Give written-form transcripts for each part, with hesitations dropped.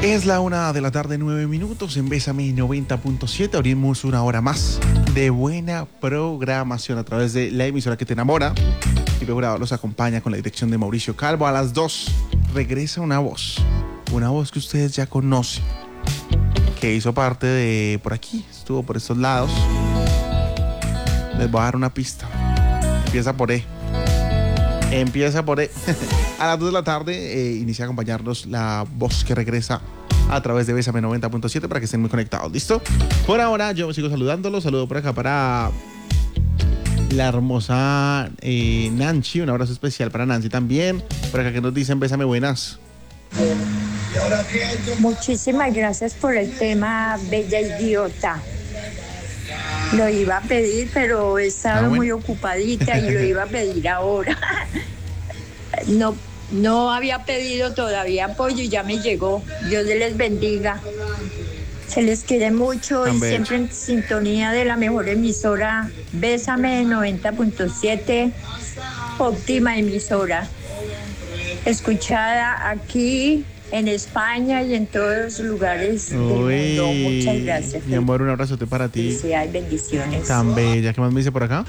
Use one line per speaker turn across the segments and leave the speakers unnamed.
Es la 1:09 p.m. en Bésame 90.7. Abrimos una hora más de buena programación a través de la emisora que te enamora. Y Grabado los acompaña con la dirección de Mauricio Calvo. A las 2 regresa una voz que ustedes ya conocen, que hizo parte de por aquí, estuvo por estos lados. Les voy a dar una pista. Empieza por E. A las 2 de la tarde inicia a acompañarnos la voz que regresa a través de Bésame 90.7 para que estén muy conectados. ¿Listo? Por ahora yo sigo saludándolos. Saludo por acá para la hermosa Nancy. Un abrazo especial para Nancy también. Por acá que nos dicen Bésame buenas.
Muchísimas gracias por el tema Bella Idiota. Lo iba a pedir, pero he estado muy ocupadita y lo iba a pedir ahora. No había pedido todavía apoyo y ya me llegó. Dios les bendiga. Se les quiere mucho y siempre en sintonía de la mejor emisora Bésame 90.7, óptima emisora. Escuchada aquí en España y en todos los lugares del mundo. Muchas gracias.
Mi amor, un abrazote para ti.
Felicidades, bendiciones.
Tan bella. ¿Qué más me dice por acá?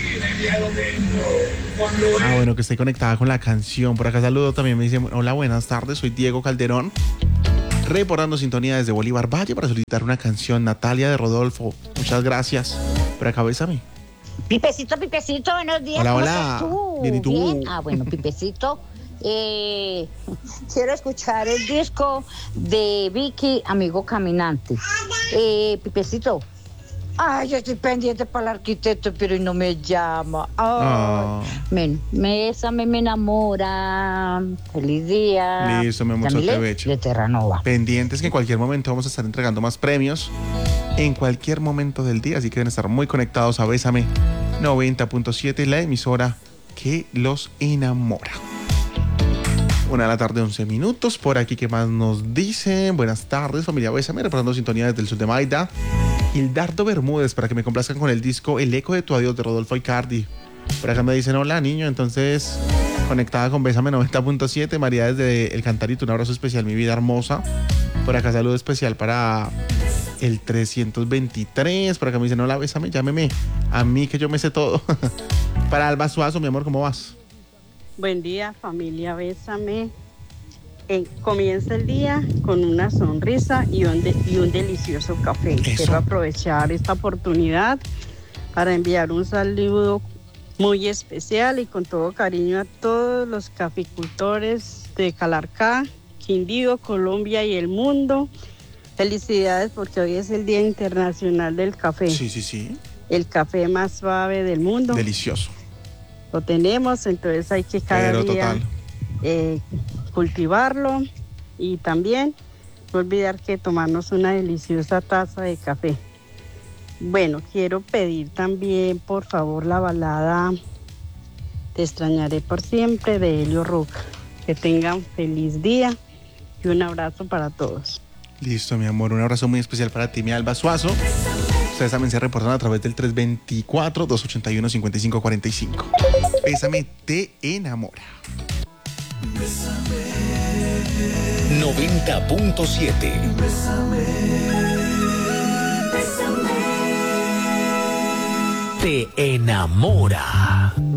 Bueno, que estoy conectada con la canción. Por acá saludo también. Me dice, hola, buenas tardes. Soy Diego Calderón, reportando sintonía desde Bolívar Valle para solicitar una canción. Natalia de Rodolfo. Muchas gracias. Por acá, bésame.
Pipecito, buenos días.
Hola,
¿Cómo
hola.
estás tú?
Bien, ¿y tú?
Bien. Bueno, Pipecito. Quiero escuchar el disco de Vicky, Amigo Caminante. Pipecito. Yo estoy pendiente para el arquitecto, pero no me llama. Bésame, me enamora. Feliz día.
Listo, mi amor, te becho.
De Terranova.
Pendientes que en cualquier momento vamos a estar entregando más premios. En cualquier momento del día, así que deben estar muy conectados a Bésame 90.7, la emisora que los enamora. 1:11 p.m. Por aquí, ¿qué más nos dicen? Buenas tardes, familia Bésame, reportando sintonía desde el sur de Maida. Hildardo Bermúdez, para que me complazcan con el disco El eco de tu adiós de Rodolfo Icardi. Por acá me dicen, hola, niño, entonces conectada con Bésame 90.7. María desde El Cantarito, un abrazo especial, mi vida hermosa. Por acá saludo especial para el 323. Por acá me dicen, hola, Bésame, llámeme a mí que yo me sé todo. Para Alba Suazo, mi amor, ¿cómo vas?
Buen día, familia Bésame. Comienza el día con una sonrisa y un delicioso café.
Eso.
Quiero aprovechar esta oportunidad para enviar un saludo muy especial y con todo cariño a todos los caficultores de Calarcá, Quindío, Colombia y el mundo. Felicidades porque hoy es el Día Internacional del Café.
Sí.
El café más suave del mundo.
Delicioso.
Lo tenemos, entonces hay que cada día cultivarlo y también no olvidar que tomarnos una deliciosa taza de café. Bueno, quiero pedir también, por favor, la balada Te extrañaré por siempre de Helio Roca. Que tengan feliz día y un abrazo para todos.
Listo, mi amor, un abrazo muy especial para ti, mi Alba Suazo. Ustedes también se reportan a través del 324-281-5545. Bésame te enamora.
90.7. Te enamora.